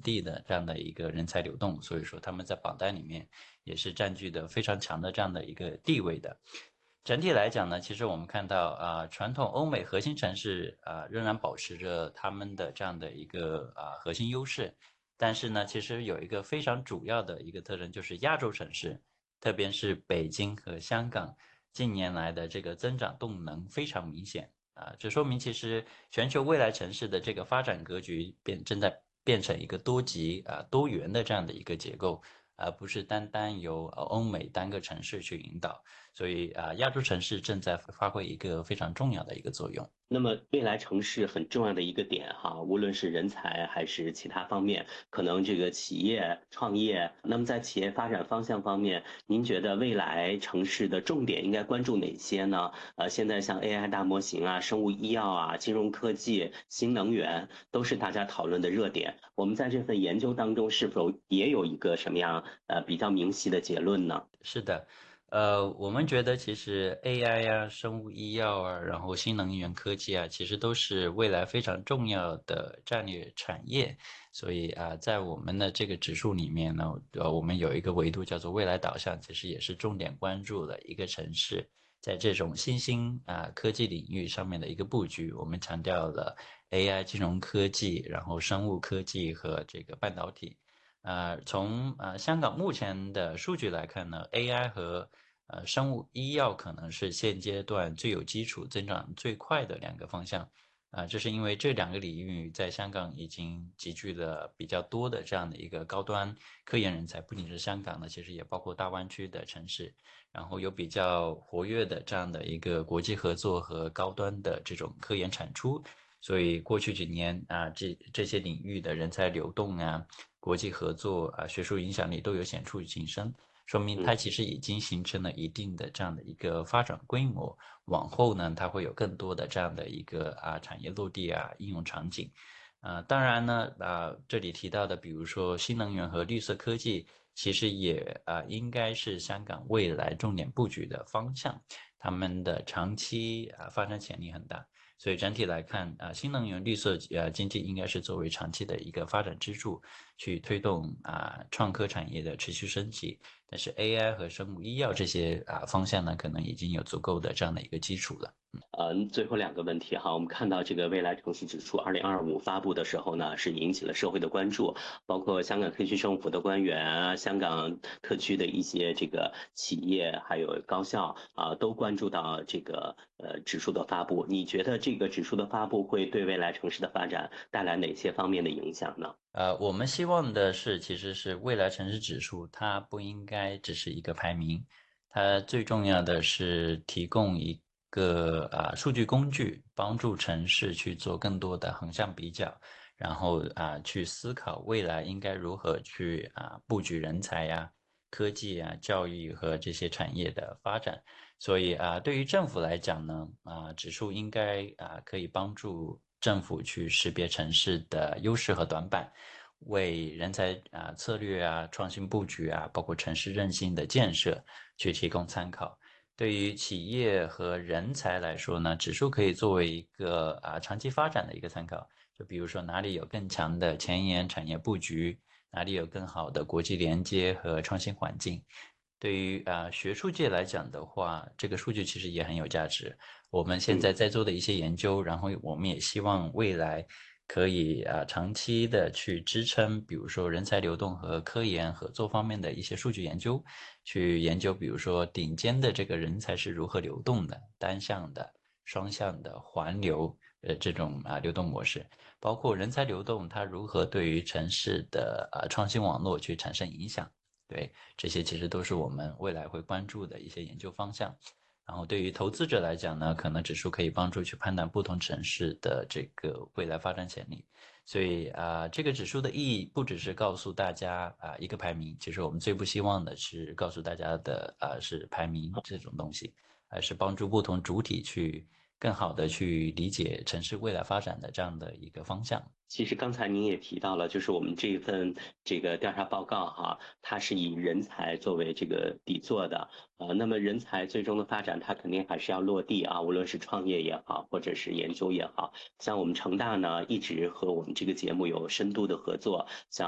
地的这样的一个人才流动，所以说他们在榜单里面也是占据的非常强的这样的一个地位的。整体来讲呢，其实我们看到传统欧美核心城市仍然保持着他们的这样的一个核心优势，但是呢，其实有一个非常主要的一个特征，就是亚洲城市，特别是北京和香港，近年来的这个增长动能非常明显这说明其实全球未来城市的这个发展格局正在变成一个多极多元的这样的一个结构，而不是单单由欧美单个城市去引导。所以亚洲城市正在发挥一个非常重要的一个作用。 那么未来城市很重要的一个点哈，无论是人才还是其他方面，可能这个企业创业，那么在企业发展方向方面，您觉得未来城市的重点应该关注哪些呢？现在像 AI 大模型啊、生物医药啊、金融科技、新能源，都是大家讨论的热点。我们在这份研究当中是否也有一个什么样比较明晰的结论呢？ 是的，我们觉得其实 AI 生物医药然后新能源科技其实都是未来非常重要的战略产业。所以在我们的这个指数里面呢，我们有一个维度叫做未来导向，其实也是重点关注的一个城市在这种新兴科技领域上面的一个布局。我们强调了 AI、金融科技，然后生物科技和这个半导体。从香港目前的数据来看呢，AI 和生物医药可能是现阶段最有基础、增长最快的两个方向。这是因为这两个领域在香港已经集聚了比较多的这样的一个高端科研人才，不仅是香港的，其实也包括大湾区的城市，然后有比较活跃的这样的一个国际合作和高端的这种科研产出。所以过去几年这些领域的人才流动国际合作学术影响力都有显著晋升，说明它嗯。 其实已经形成了一定的这样的一个发展规模。往后呢，它会有更多的这样的一个产业落地应用场景。当然呢，这里提到的，比如说新能源和绿色科技，其实也应该是香港未来重点布局的方向，他们的长期发展潜力很大。所以整体来看新能源绿色经济应该是作为长期的一个发展支柱，去推动创科产业的持续升级。但是 AI 和生物医药这些方向呢，可能已经有足够的这样的一个基础了。 最后两个问题哈，我们看到这个未来城市指数2025发布的时候呢，是引起了社会的关注，包括香港特区政府的官员香港特区的一些这个企业还有高校都关注到这个指数的发布。你觉得这个指数的发布会对未来城市的发展带来哪些方面的影响呢？ 我们希望的是，其实是未来城市指数，它不应该只是一个排名，它最重要的是提供一个数据工具，帮助城市去做更多的横向比较，然后去思考未来应该如何去布局人才科技教育和这些产业的发展。所以对于政府来讲呢，指数应该可以帮助政府去识别城市的优势和短板，为人才策略创新布局包括城市韧性的建设去提供参考。对于企业和人才来说呢，指数可以作为一个长期发展的一个参考。就比如说哪里有更强的前沿产业布局，哪里有更好的国际连接和创新环境。对于学术界来讲的话，这个数据其实也很有价值。我们现嗯。 在在做的一些研究，然后我们也希望未来可以长期的去支撑，比如说人才流动和科研合作方面的一些数据研究，去研究比如说顶尖的这个人才是如何流动的，单向的、双向的、环流这种流动模式，包括人才流动它如何对于城市的创新网络去产生影响。对，这些其实都是我们未来会关注的一些研究方向。然后对于投资者来讲呢，可能指数可以帮助去判断不同城市的这个未来发展潜力。所以这个指数的意义不只是告诉大家一个排名，其实我们最不希望的是告诉大家的是排名这种东西，而是帮助不同主体去更好的去理解城市未来发展的这样的一个方向。 其实刚才您也提到了，就是我们这一份这个调查报告哈，它是以人才作为这个底座的，那么人才最终的发展，它肯定还是要落地无论是创业也好，或者是研究也好，像我们成大呢，一直和我们这个节目有深度的合作，像。